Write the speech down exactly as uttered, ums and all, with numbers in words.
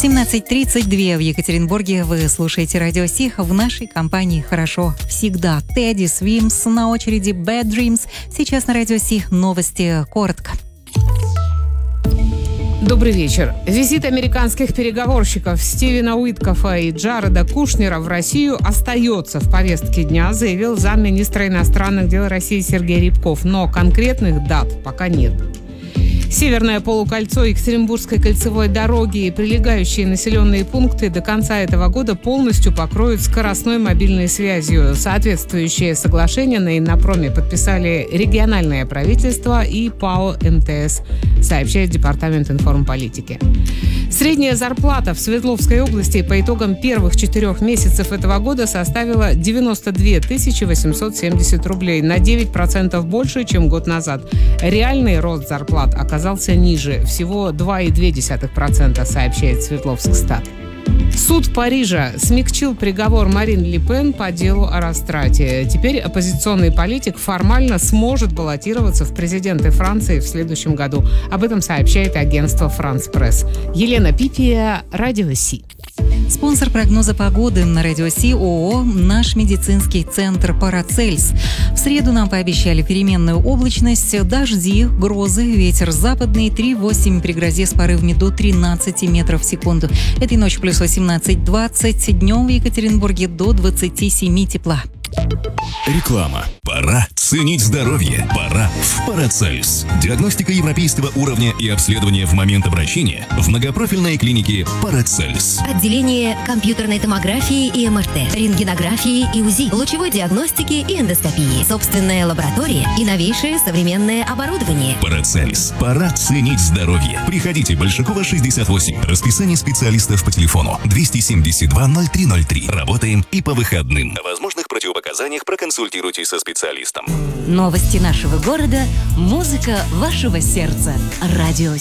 семнадцать тридцать два в Екатеринбурге. Вы слушаете Радио Си. В нашей компании хорошо всегда. Teddy Swims, на очереди Bad Dreams. Сейчас на Радио Си новости коротко. Добрый вечер. Визит американских переговорщиков Стивена Уиткофа и Джареда Кушнера в Россию остается в повестке дня, заявил замминистра иностранных дел России Сергей Рябков. Но конкретных дат пока нет. Северное полукольцо Екатеринбургской кольцевой дороги и прилегающие населенные пункты до конца этого года полностью покроют скоростной мобильной связью. Соответствующее соглашение на Иннопроме подписали региональное правительство и ПАО МТС, сообщает Департамент информполитики. Средняя зарплата в Свердловской области по итогам первых четырех месяцев этого года составила девяносто две тысячи восемьсот семьдесят рублей, на девять процентов больше, чем год назад. Реальный рост зарплат оказался ниже, всего два целых две десятых процента, сообщает Свердловскстат. Суд Парижа смягчил приговор Марин Ле Пен по делу о растрате. Теперь оппозиционный политик формально сможет баллотироваться в президенты Франции в следующем году. Об этом сообщает агентство «Франс Пресс». Елена Пипия, Радио Си. Спонсор прогноза погоды на Радио Си ООО «Наш медицинский центр Парацельс». В среду нам пообещали переменную облачность, дожди, грозы, ветер западный три восемь при грозе с порывами до тринадцати метров в секунду. Этой ночью плюс восемнадцать двадцать, днем в Екатеринбурге до двадцати семи тепла. Реклама. Пора ценить здоровье. Пора в Парацельс. Диагностика европейского уровня и обследование в момент обращения в многопрофильной клинике Парацельс. Отделение компьютерной томографии и эм эр тэ, рентгенографии и УЗИ, лучевой диагностики и эндоскопии, собственная лаборатория и новейшее современное оборудование. Парацельс. Пора ценить здоровье. Приходите, Большакова, шестьдесят восемь. Расписание специалистов по телефону двести семьдесят два ноль три ноль три. Работаем и по выходным. О возможных противопоказаниях проконсультируйтесь со специалистом. Новости нашего города, музыка вашего сердца. Радио